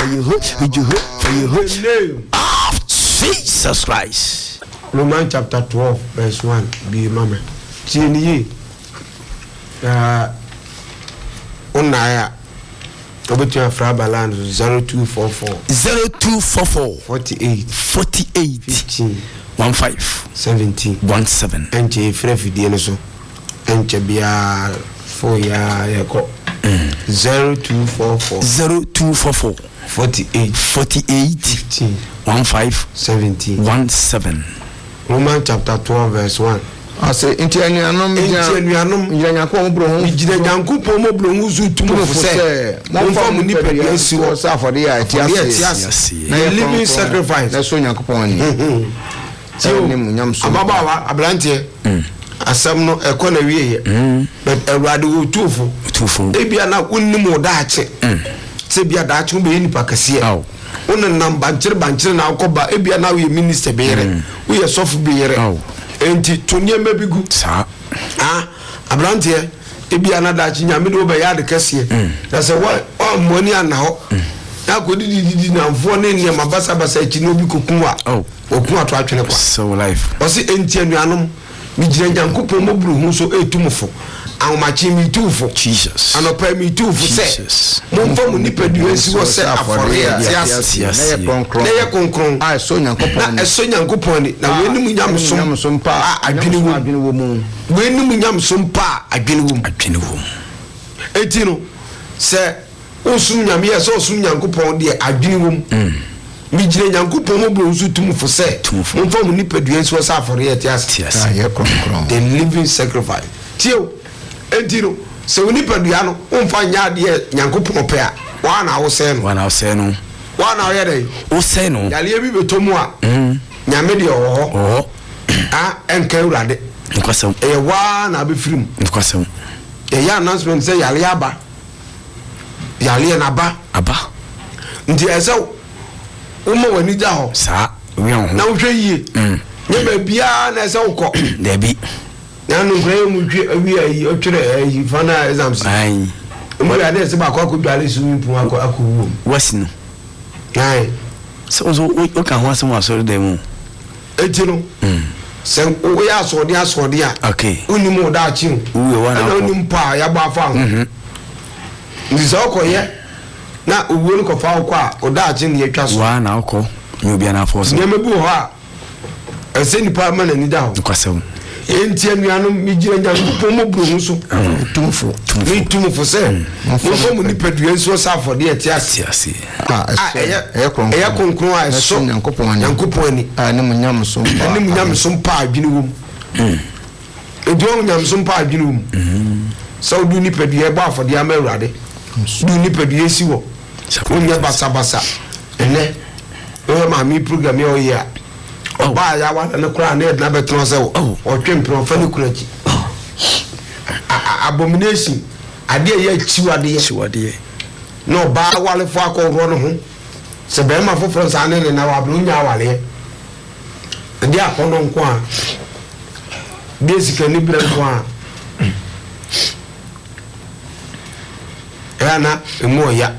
of Jesus Christ. Romans chapter 12 verse 1 be mama tieni onaya obetu afra balance 0244 48 15 17 enche frefidie no so enche bia for ya yeko 0244 48 15 17 Romans chapter 12 verse 1. I say inti anuanom yanko obro ho ijire yanko pomo bro hu zu tumo fose mo fam ni pede si wo sa for the atiase na living sacrifice na so yanko pon ni ti mu nyam so ababa ablante asam no ekọ na wiye but awrade wo tufo ebia na wonnim wo daache se bia daache wo be ni pakase one namba banchire na akoba ebia na we minister bere we ye sofu bere enti tonie mabigu sa abrante ebia na daache nyame do be ya de kase na se wa moni anaho na ko didi na mfo ne ne mabasa basa echi no bi kokun a okun ato atwene kwa so life o se enti anuanom mi jire nyankopon mo buru hu so etumfo awmachi mi tufo Jesus anopa mi tufo se mo fam ni pedu esi wo se afore ya na ye konkron so nyankopon na eso nyankopon ni na we nim nyamsom pa adwene wo mu we nim nyamsom pa adwene wo eti no se osum nyame ye se osum nyankopon de adwene wo mu mi jire nyankopon mo buru hu tumfo se mo fam ni pedu esi wo se afore ya ye konkron the living sacrifice tio entino se woni padua no umfa nya de nyankopon pe a wa na wo se no wa na ye dey wo se no yale bi betomu a nyame de ho enka urade nkwasem e wa na be firim nkwasem e ya announcement say yale aba yale na aba nti ese umma wani ja ho sa we ho na wo hwe yie nye ba bia na ese wo ko da bi nanu gwe mu dwe awi ayi otwere ayi fana exams ai mo ya de se ba kwa ko dwale su mi pun akọ wo wasino ai so o kan ho asem asori dem mu etino se o ya asodi a okay uni mo da chi uwe wana ko uni mpa ya gba fa ho ndi so ko ye na uwe ko fa ko a o da chi ne yetwa so wa na ko ni obi na force ne mebu ho a ese ni pa ma na ni da ho nkwasem enti anuanu mi jire nyankopon mo buru hu so tumfo se mo fo ni pedua nso safo de etiase eya konkron a so nyankopon ni ne munyam so mpa adwene wom edo munyam so mpa adwene wom so du ni pedua ba afo de amawrade du ni pedua esi wo onya basa ene o ma mi program yo ya oba ya wa na kura na edna betro se o twempro fa ni kura chi abomination ade ya chiwade no ba wale fo akọrọ no ho se be ma fo France ane na wa blu nya wale ade akono nko a basic ni bra nko a yana emo ya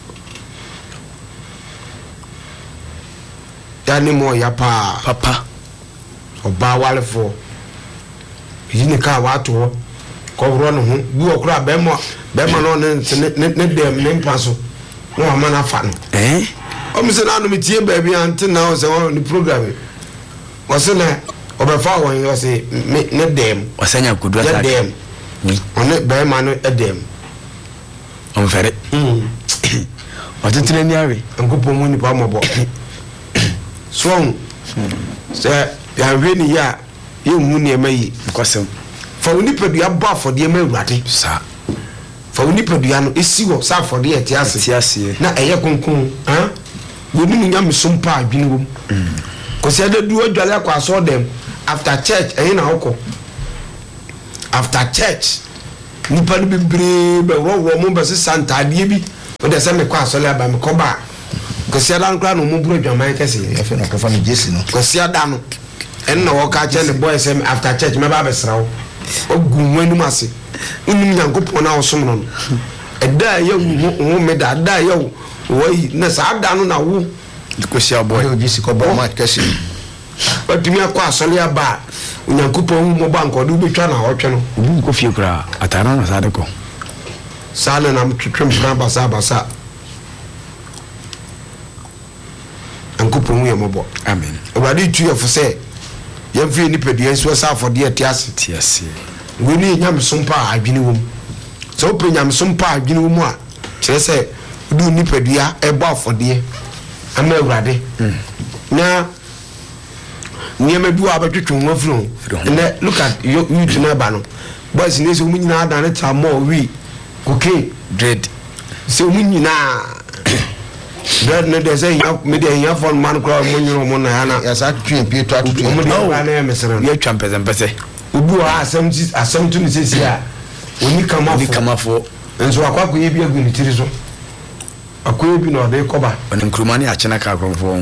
yani mo ya papa oba wale fo yini ka wa to ko ro no ho bi okura be ma no ne dem ne mpaso no ama na fa no o mi se na no mi tie ba bi ante na o se won ni program o se na o be fa won yo se ne dem o sanya kudu ata dem on be ma no dem o fere o tentire ni awe nkopo mo ni pa mo bo so se ya weni ya ye hu ne mayi kwasem fa woni pedua ba afode ma urade sa fa woni pedua no esi wo sa afode etiase na eye konkon woni munyam sompa adwene wom ko se da du adwale akwa so dem after church na hoko after church ni pa ni bebre be wo mo be se santa de bi o de se me kwa so le aba me ko ba ko se dan kra no mo buru adwaman kese e fe na ko fa ni jesi no ko se da no en na wo ka che ne boy se after church me ba be srawo ogun wanu ase unim nyankopon na osom no eda ye wo me da ye woi na saada no na wo kosi aboy o jisi ko bo ma kesi batumi akọ asole aba onyankopon mo bank o de betwa na hotwe no obu ko fie kura atara na sade ko sale na mtwetwem na basa ankopon ye mobo amen obade tu ye fo se ye mfi nipadua nso sa afode etiase we ni nyamsom pa adwene wom so pe nyamsom pa adwene wom a kire se du nipadua ebo afode ama awurade na niema du abetwetwe ho afro and look at you to neighbor no boys ni so mu nyina ada ne ta mo wi okay dread so mu nyina dread ne de say ya me de ya fon man ko mo nyiro mo na na ya sa twin pie to atutu mo de ba na mesere ya twa mpese ubu a asem tu ni sesi a oni kamafo enso akwa ye bi agu ni tiri so akwa bi no de koba on nkrumani a chena ka konfo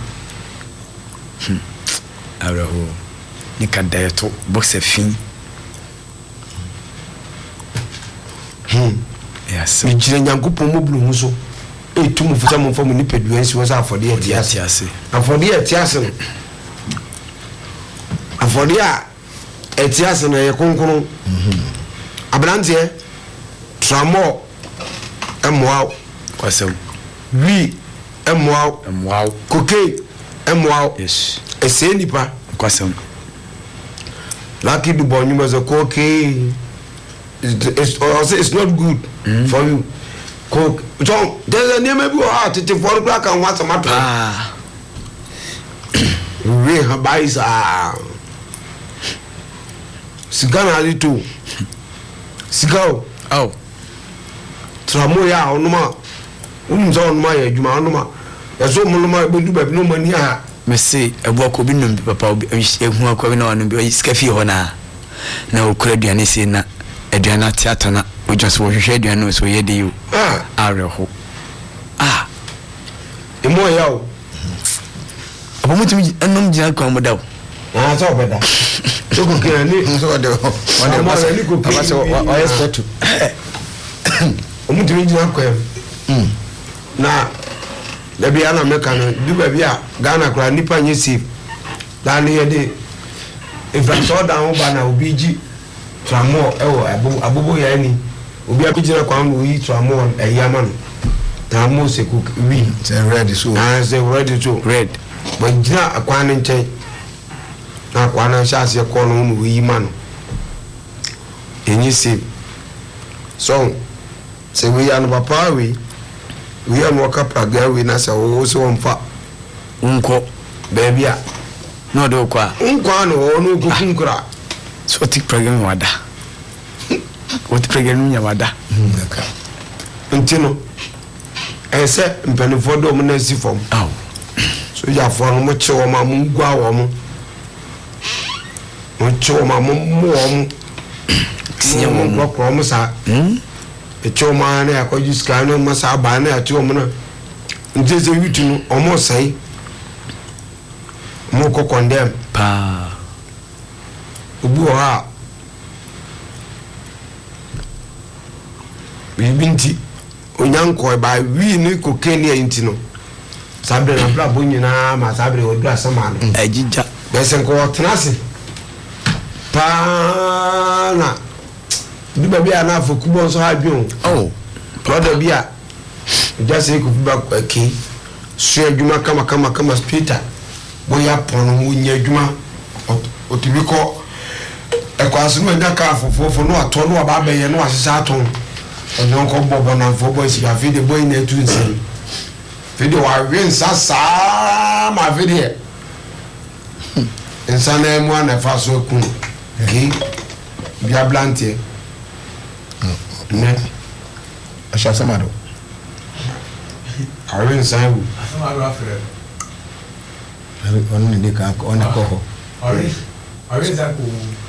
araho ni kadayeto boxe fin yes ni jire nyankopon mo blu muso etum fusa mo fam ni pedua nsi wasa afode etiase afode etiase no afode a etiase no ye konkon abrante tramo emwao kwasem wi emwao koke emwao yes ese nipa kwasem lucky du bonyuma zo koke it's not good for you coke so there's a name maybe or to for black and what matter we habaisa sigana lito sigao oh tramo ya onuma unzo onuma ya juma onuma yaso muluma bendu babi no mani a me say ebuako bi no papa ehu akwa bi na wanu bi skafi ho na okura duane se na aduana theater na ojo so hwehwe aduane so ye de you areho emo ya o abomutumi enom gina kwa modaw so beda so ko kira ni so de ni ko kira so o expect omutumi gina kwa na da bia na meka no du ba bia Ghana kra nipa nyesi la ne yede ifranso da ho ba na obiji tramo ewo abobo ya ni obi abijira kwa mo yi tramo eyama no tramo se cook wi say ready so say ready to red but jina akwa ne nche na akwa na sha se ko no mo yi ma no enyisi so se we ya no papa we am waka praga we na se wo so wonfa unko baby a no do kwa unko no no ko kunkura so tik program wada what program nya wada ntino ese mpenifo do mo na si fom so ya fo no mo che wo ma mo gwa wo mo che wo ma mo wo mo siya mo ko mo sa echoma na akoji scan mo sa ba na ati o mo na ndeze witu no omo sai mo ko condemn pa obu ha binti onyanko ba wi ni ko kenia inti no sabre na bla bonyina ma sabre odu asama no ajija besen ko tenase pa na du ba bia na fokubo so ha dwon brother bia just say ko ba ki su adwuma kama speaker boya pono wonya adwuma otibiko ekwaso no nya ka fofofo no ato no aba beye no asesa aton onyo ko bobo na fo boy si video boy na tu nsi video wa win sasa ma video insana mu na fa so ku ki bia blantie ne asha samado awin sangu asama afre oni de ka oni ko ho ari za ko